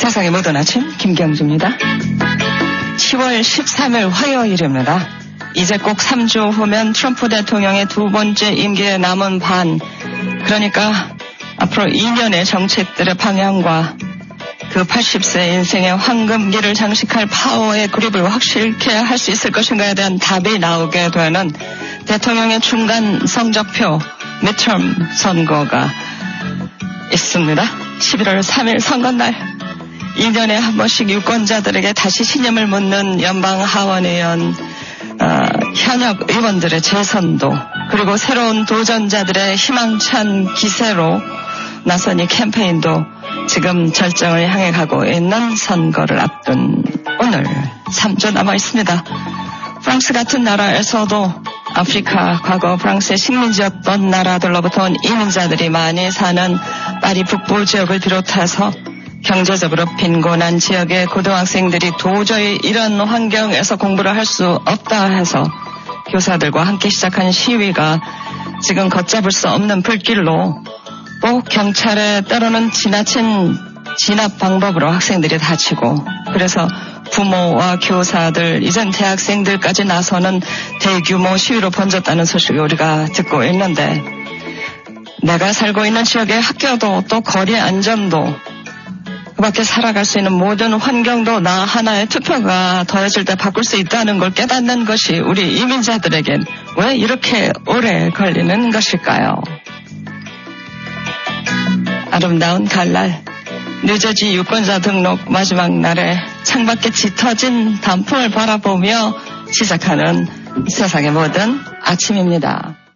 세상의 모든 아침 김경주입니다. 10월 13일 화요일입니다. 이제 꼭 3주 후면 트럼프 대통령의 두 번째 임기에 남은 반, 그러니까 앞으로 2년의 정책들의 방향과 그 80세 인생의 황금기를 장식할 파워의 그립을 확실케 할 수 있을 것인가에 대한 답이 나오게 되는 대통령의 중간 성적표 midterm 선거가 있습니다. 11월 3일 선거날 2년에 한 번씩 유권자들에게 다시 신임을 묻는 연방 하원의원 현역 의원들의 재선도, 그리고 새로운 도전자들의 희망찬 기세로 나선 이 캠페인도 지금 절정을 향해 가고 있는 선거를 앞둔 오늘 3주 남아 있습니다. 프랑스 같은 나라에서도 아프리카, 과거 프랑스의 식민지였던 나라들로부터 온 이민자들이 많이 사는 파리 북부 지역을 비롯해서 경제적으로 빈곤한 지역의 고등학생들이 도저히 이런 환경에서 공부를 할 수 없다 해서 교사들과 함께 시작한 시위가 지금 걷잡을 수 없는 불길로, 또 경찰에 때로는 지나친 진압 방법으로 학생들이 다치고, 그래서 부모와 교사들, 이젠 대학생들까지 나서는 대규모 시위로 번졌다는 소식을 우리가 듣고 있는데, 내가 살고 있는 지역의 학교도 또 거리 안전도 그 밖에 살아갈 수 있는 모든 환경도 나 하나의 투표가 더해질 때 바꿀 수 있다는 걸 깨닫는 것이 우리 이민자들에겐 왜 이렇게 오래 걸리는 것일까요? 아름다운 가을, 뉴저지 유권자 등록 마지막 날에 창밖에 짙어진 단풍을 바라보며 시작하는 세상의 모든 아침입니다.